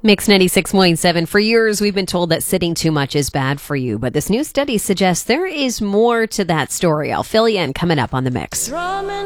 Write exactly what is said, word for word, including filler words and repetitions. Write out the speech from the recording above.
Mix ninety-six point seven. For years, we've been told that sitting too much is bad for you, but this new study suggests there is more to that story. I'll fill you in coming up on The Mix.